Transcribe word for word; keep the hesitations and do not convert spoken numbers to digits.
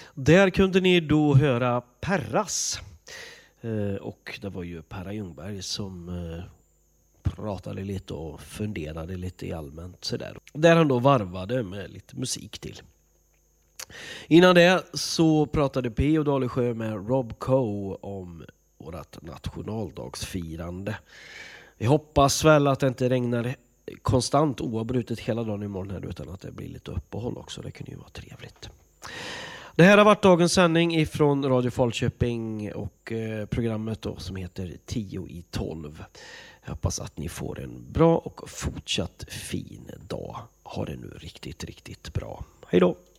Där kunde ni då höra Perras. Eh, och det var ju Perra Ljungberg som eh, pratade lite och funderade lite i allmänt sådär. Där han då varvade med lite musik till. Innan det så pratade P och Dalesjö med Rob Coe om vårt nationaldagsfirande. Vi hoppas väl att det inte regnar konstant oavbrutet hela dagen imorgon här, utan att det blir lite uppehåll också. Det kunde ju vara trevligt. Det här har varit dagens sändning ifrån Radio Falköping och eh, programmet då som heter tio i tolv. Jag hoppas att ni får en bra och fortsatt fin dag. Ha det nu riktigt, riktigt bra. Hej då!